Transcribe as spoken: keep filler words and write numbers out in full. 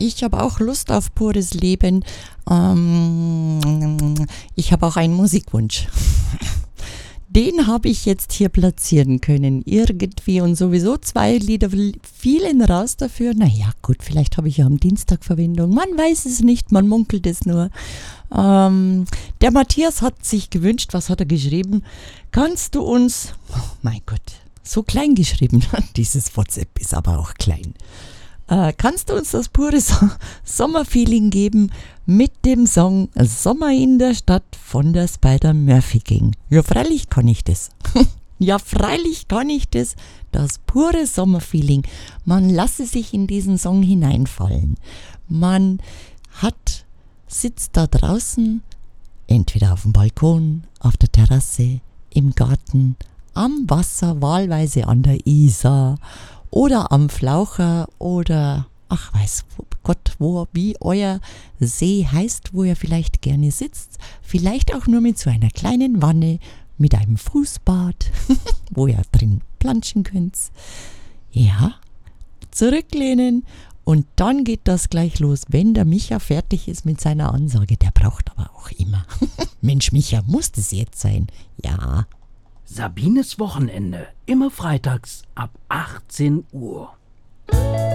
ich habe auch Lust auf pures Leben. Ähm, ich habe auch einen Musikwunsch. Den habe ich jetzt hier platzieren können, irgendwie, und sowieso zwei Lieder fielen raus dafür. Naja, gut, vielleicht habe ich ja am Dienstag Verwendung. Man weiß es nicht, man munkelt es nur. Ähm, der Matthias hat sich gewünscht, was hat er geschrieben? Kannst du uns, oh mein Gott, so klein geschrieben, dieses WhatsApp ist aber auch klein. Äh, kannst du uns das pure so- Sommerfeeling geben mit dem Song Sommer in der Stadt von der Spider-Murphy Gang? Ja, freilich kann ich das. ja, freilich kann ich das. Das pure Sommerfeeling. Man lasse sich in diesen Song hineinfallen. Man hat, sitzt da draußen, entweder auf dem Balkon, auf der Terrasse, im Garten, am Wasser, wahlweise an der Isar, oder am Flaucher oder, ach weiß Gott, wo, wie euer See heißt, wo ihr vielleicht gerne sitzt. Vielleicht auch nur mit so einer kleinen Wanne, mit einem Fußbad, wo ihr drin planschen könnt. Ja, zurücklehnen und dann geht das gleich los, wenn der Micha fertig ist mit seiner Ansage. Der braucht aber auch immer. Mensch, Micha, muss das jetzt sein? Ja. Sabines Wochenende, immer freitags ab achtzehn Uhr.